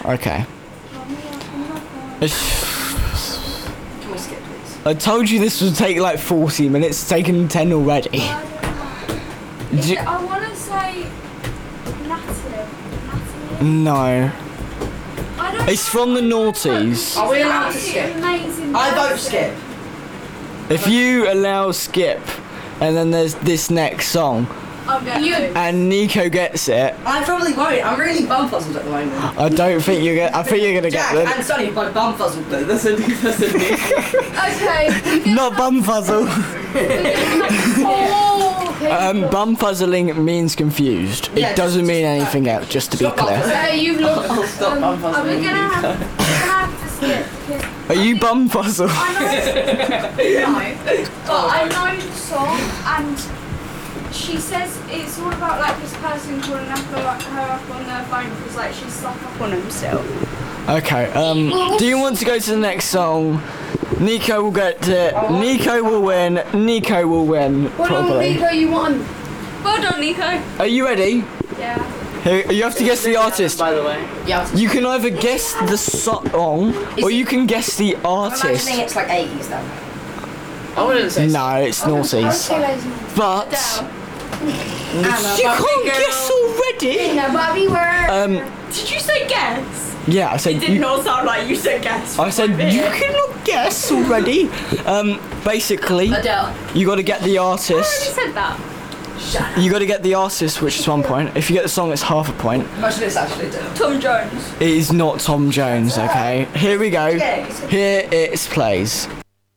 Okay. Can we skip, please? I told you this would take like 40 minutes. It's taken 10 already. I want to say Natalie. No. I don't It's from the noughties. Are we allowed to skip? Amazing. I vote skip. If you allow skip, and then there's this next song, I'm going to. and Nico gets it, I probably won't. I'm really bum puzzled at the moment. I don't think you're gonna. I think you're gonna Jack get and Sonny by bum puzzled though. That's a Okay. the. Not bum puzzle. Oh, okay. Bum puzzling means confused. Yeah, It doesn't just- mean anything else. Just to be Stop bum clear. puzzling. You've lost. I'll stop bum Are we puzzling. gonna have to skip? Because Are you bum puzzle? I know, but I know the song, and she says it's all about like this person calling her up on their phone because like she's stuck up on him still. Okay. Do you want to go to the next song? Nico will get it. Nico will win. Nico will win. Probably. You won. Well done, Nico. Are you ready? Yeah. Here, you have to guess the artist. By the way. Yeah. You can either guess the song or you can guess the I'm artist. imagining it's like 80s though. I wouldn't say No, it's noughties. But you can't guess already. Bobby word. Did you say guess? Yeah, I said. It did not sound like you said guess. I said you cannot guess already. Basically, Adele. you got to get the I artist. already said that. You got to get the artist, which is 1 point. If you get the song, it's half a point. Imagine it's actually Adele. Tom Jones. It is not Tom Jones. Okay, here we go. Here it plays.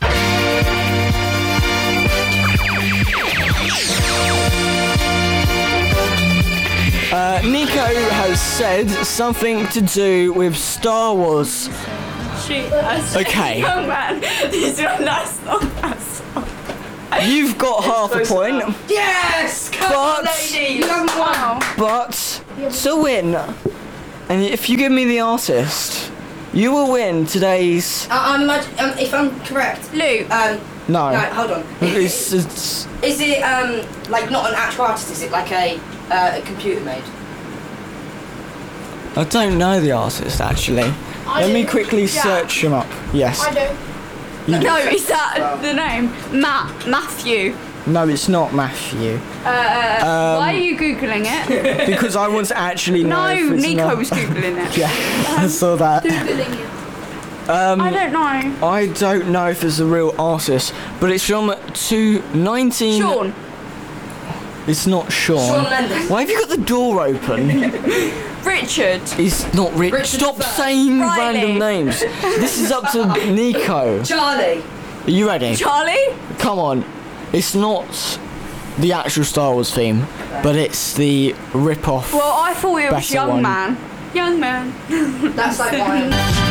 Nico has said something to do with Star Wars. Okay. Young man. This one, that's not that song. You've got half a point, Yes! Come on, But- lady! You haven't won! but to win, and if you give me the artist, you will win today's. If I'm correct, Luke. No, no, hold on. it's Is it like not an actual artist? Is it like a computer made? I don't know the artist actually. Let me quickly search him up. Yes. I do. No, is that the name? Matthew. No, it's not Matthew. Why are you Googling it? Because I want to actually know. No, if it's Nico not- was Googling it. Yeah, I saw that. Googling it. I don't know. I don't know if it's a real artist, but it's from 19. Sean. It's not Sean. Shawn Mendes. Why have you got the door open? Richard. It's not Rich. Richard Stop Firth. saying Riley. random names. This is up to Nico. Charlie. Are you ready? Charlie. Come on. It's not the actual Star Wars theme, but it's the rip-off. Well, I thought it was Better Young one. Man. Young Man. That's like mine.